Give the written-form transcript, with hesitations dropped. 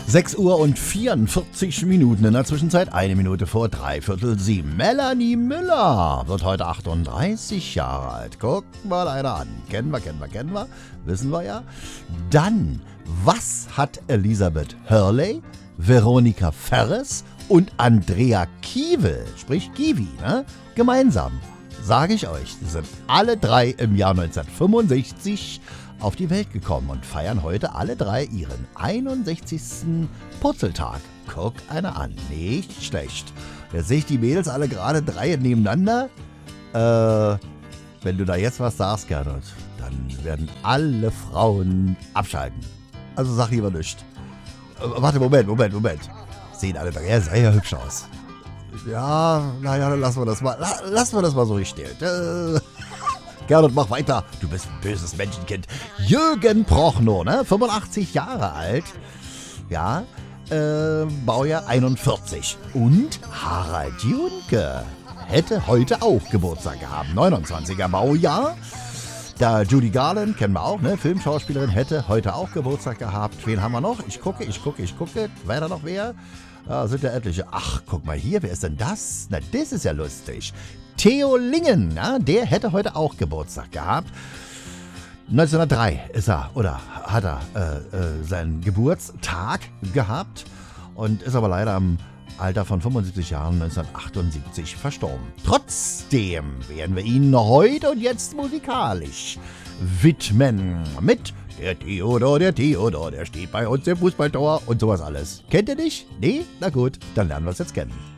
6 Uhr und 44 Minuten, in der Zwischenzeit 1 Minute vor 6:45. Melanie Müller wird heute 38 Jahre alt. Guck mal einer an. Kennen wir. Wissen wir ja. Dann, was hat Elisabeth Hurley, Veronika Ferres und Andrea Kiewel, sprich Kiwi, gemeinsam? Sage ich euch, sie sind alle drei im Jahr 1965 auf die Welt gekommen und feiern heute alle drei ihren 61. Purzeltag. Guck einer an, nicht schlecht. Jetzt sehe ich die Mädels alle gerade drei nebeneinander. Wenn du da jetzt was sagst, Gernot, dann werden alle Frauen abschalten. Also sag lieber nichts. Warte, Moment. Sehen alle drei sehr hübsch aus. Ja, naja, dann lassen wir das mal so stehen. Gernot, mach weiter. Du bist ein böses Menschenkind. Jürgen Prochnow, 85 Jahre alt. Ja, Baujahr 41. Und Harald Junke hätte heute auch Geburtstag gehabt. 29er Baujahr. Da Judy Garland, kennen wir auch, Filmschauspielerin, hätte heute auch Geburtstag gehabt. Wen haben wir noch? Ich gucke. Weiter noch wer? Da sind ja etliche. Ach, guck mal hier, wer ist denn das? Na, das ist ja lustig. Theo Lingen, der hätte heute auch Geburtstag gehabt. 1903 hat er seinen Geburtstag gehabt und ist aber leider im Alter von 75 Jahren 1978 verstorben. Trotzdem werden wir ihn heute und jetzt musikalisch widmen mit der Theodor, der steht bei uns im Fußballtor und sowas alles. Kennt ihr nicht? Nee? Na gut, dann lernen wir es jetzt kennen.